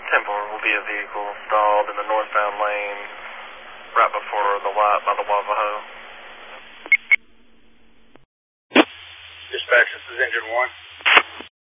will be a vehicle stalled in the northbound lane right before the light by the Wavaho. Dispatch, this is engine 1.